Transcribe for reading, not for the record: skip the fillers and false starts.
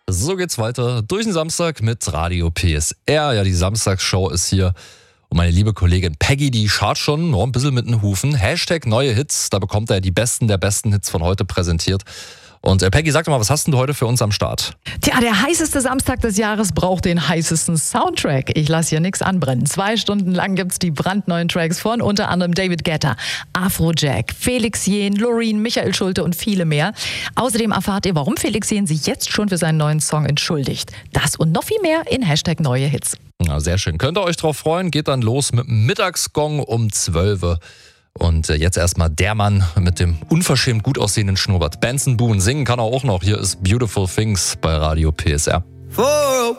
So geht's weiter durch den Samstag mit Radio PSR. Ja, die Samstagsshow ist hier. Und meine liebe Kollegin Peggy, die schaut schon ein bisschen mit den Hufen. Hashtag neue Hits, da bekommt er die besten der besten Hits von heute präsentiert. Und Peggy, sag doch mal, was hast denn du heute für uns am Start? Tja, der heißeste Samstag des Jahres braucht den heißesten Soundtrack. Ich lasse hier nichts anbrennen. 2 Stunden lang gibt's die brandneuen Tracks von unter anderem David Guetta, Afrojack, Felix Jähn, Loreen, Michael Schulte und viele mehr. Außerdem erfahrt ihr, warum Felix Jähn sich jetzt schon für seinen neuen Song entschuldigt. Das und noch viel mehr in Hashtag neue Hits. Ja, sehr schön. Könnt ihr euch drauf freuen? Geht dann los mit dem Mittagsgong um 12 Uhr. Und jetzt erstmal der Mann mit dem unverschämt gut aussehenden Schnurrbart. Benson Boone, singen kann er auch noch. Hier ist Beautiful Things bei Radio PSR.